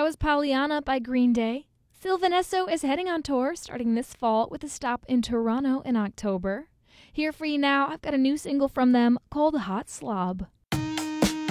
That was Pollyanna by Green Day. Sylvan Esso is heading on tour starting this fall with a stop in Toronto in October. Here for you now, I've got a new single from them called Hot Slob.